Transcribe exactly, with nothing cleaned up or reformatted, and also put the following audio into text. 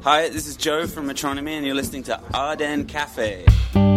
Hi, this is Joe from Metronomy, and you're listening to Arden Cafe.